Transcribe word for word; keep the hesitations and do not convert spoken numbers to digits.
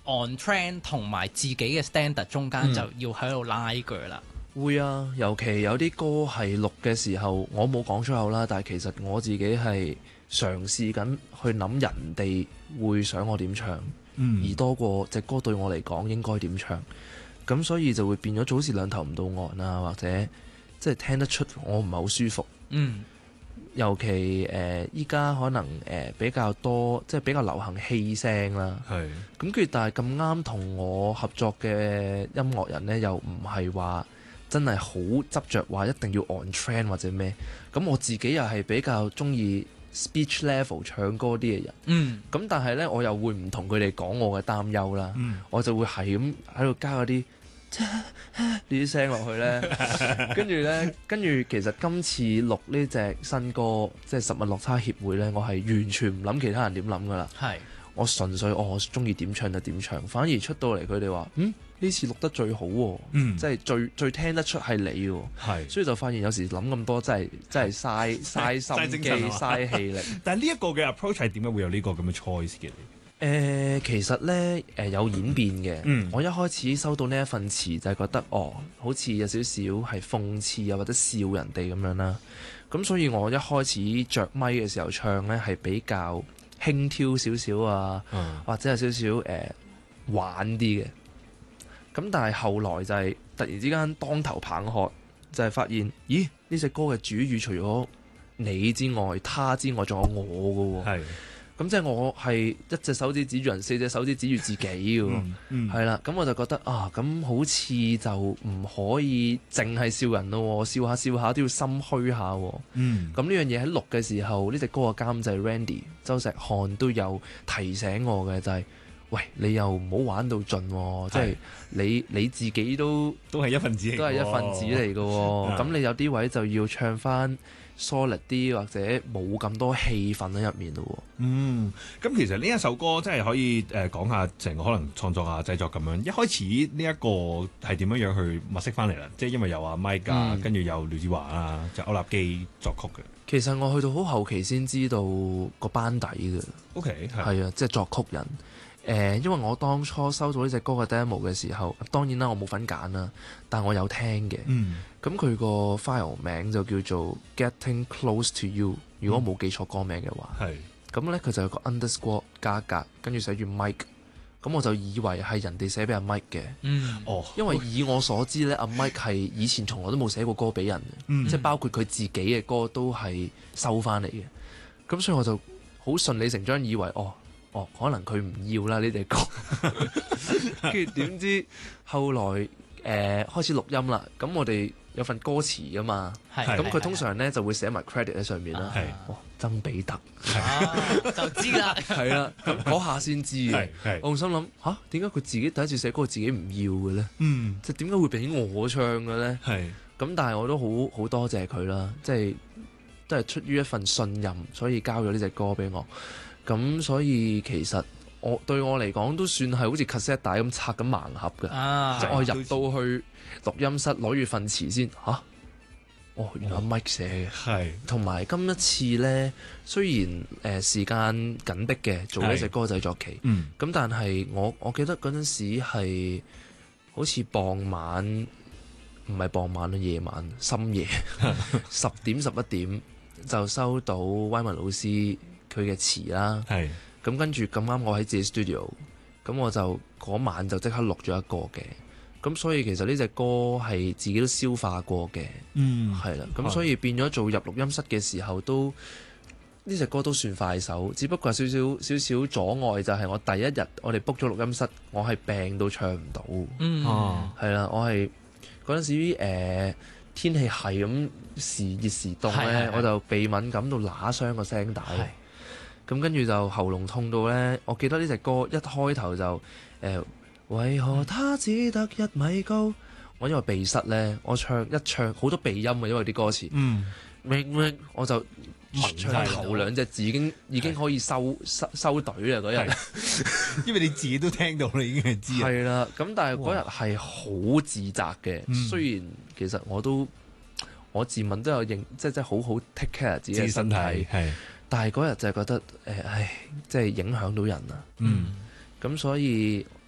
on trend 同埋自己嘅 standard 中間就要喺度拉鋸啦。 會啊，尤其有啲歌係錄嘅時候，我冇講出口啦，但係其實我自己係嘗試緊去諗人哋會想我點唱， 嗯、 而多過隻歌對我嚟講應該點唱，咁所以就會變咗就好似兩頭唔到岸啊，或者即係聽得出我唔係好舒服。 嗯， 尤其誒依家可能誒、呃、比較多即係比較流行氣聲啦， 係咁跟住但係咁啱同我合作嘅音樂人呢，又唔係話真係好執着話一定要 on trend 或者咩，咁我自己又係比較中意 speech level 唱歌啲嘅人， 嗯， 咁但係呢，我又會唔同佢哋講我嘅擔憂啦， 嗯、 我就會係咁喺度加嗰啲呢啲聲落去呢。跟住呢，跟住其實今次錄呢隻新歌即係實物落差協會呢，我係完全唔諗其他人點諗噶啦， 係我純粹我中意點唱就點唱，反而出到嚟佢哋話嗯。呢次錄得最好喎、啊， 嗯、 即係最最聽得出係你喎、啊， 係， 所以就發現有時諗咁多真係真係嘥嘥心機嘥氣力。 但係呢一個嘅 approach 係點解會有呢個咁嘅 choice 嘅？誒、 呃，其實呢，誒、呃、有演變嘅。 嗯、 我一開始收到呢一份詞就係覺得哦，好似有少少係諷刺啊或者笑人哋咁樣啦。咁所以我一開始着咪嘅時候唱呢，係比較輕佻少少啊， 嗯、 或者有少少誒、呃、玩啲嘅。咁但係後來就係突然之間當頭棒喝，就係、是、發現，咦？呢隻歌嘅主語除咗你之外，他之外，仲有我㗎喎。係。咁即係我係一隻手指指住人，四隻手指指住自己㗎喎。嗯。係啦，咁我就覺得啊，咁好似就唔可以淨係笑人咯，笑下笑下都要心虛下。 嗯。 咁呢樣嘢喺錄嘅時候，呢隻歌嘅監製 Randy 周石漢都有提醒我嘅，就係、是。喂，你又唔好玩到盡喎，即係你你自己都都係一份子嚟， 都係一份子嚟嘅喎。咁你有啲位就要唱翻 solid 啲，或者冇咁多氣氛喺入面咯喎。 嗯，咁其實呢一首歌真係可以誒講下成個可能創作啊製作咁樣。一開始呢一個係點樣樣去物色翻嚟啦？即係因為有阿 Mike 啊，跟住有廖子華啊，就歐立基作曲嘅。 其實我去到好後期先知道個班底嘅。 OK， 係啊，即係作曲人。誒、呃，因為我當初收到呢隻歌嘅 demo 嘅時候，當然啦，我冇份揀啦，但我有聽嘅。 嗯。 咁佢個 file 名就叫做 Getting Close to You，如果冇記錯歌名嘅話。係、嗯。咁咧佢就有個 underscore 加格，跟住寫住 Mike。咁我就以為係人哋寫俾阿 Mike 嘅。嗯。哦。因為以我所知咧，阿 Mike 係以前從來都冇寫過歌俾人嘅，嗯、即係包括佢自己嘅歌都係收翻嚟嘅。咁所以我就好順理成章以為哦。哦，可能佢唔要啦呢隻歌，跟住點知後來誒、呃、開始錄音啦，咁我哋有份歌詞噶嘛，咁佢通常咧就會寫埋 credit 喺上面啦，哇，曾比特， 就知啦， 係啦，咁嗰下先知嘅，我心諗吓，點解佢自己第一次寫歌自己唔要嘅咧？嗯，即係點解會俾我唱嘅咧？係，咁但係我都好好多謝佢啦，即係都係出於一份信任，所以交咗呢隻歌俾我。咁所以其實我對我嚟講都算係好似 cassette 帶咁拆緊盲盒嘅，啊、即係我入到去錄音室攞住份詞先吓、啊，哦原來 Mike 寫嘅，係同埋今一次呢，雖然誒、呃、時間緊迫嘅做呢隻歌製作期，咁、嗯、但係我我記得嗰陣時係好似傍晚，唔係傍晚啦，夜晚深夜十點十一點就收到威文老師佢嘅詞啦，係咁跟住咁啱我喺自己 studio，咁我就嗰晚就即刻錄咗一個嘅，咁所以其實呢隻歌係自己都消化過嘅，嗯，係啦，咁所以變咗做入錄音室嘅時候都呢隻歌都算快手，只不過少少少少阻礙就係我第一日我哋 book 咗錄音室，我係病到唱唔到，嗯，哦，係啦，我係嗰陣時誒、呃、天氣係咁時熱時凍咧，我就鼻敏感到揦傷個聲帶。咁跟住就喉嚨痛到呢。我記得呢隻歌一開頭就誒、呃，為何他只得一米高？我因為鼻塞呢，我唱一唱好多鼻音啊，因為啲歌詞，嗯，明明我就唱頭兩隻字已經已經可以收收收隊啦嗰日， 因為你自己都聽到你已經係知。 係啦，咁但係嗰日係好自責嘅，嗯、雖然其實我都我自問都有認，即係即係好好 take care 自己嘅身體，係。但係嗰日就係覺得誒，唉，即係影響到人啊。嗯，咁所以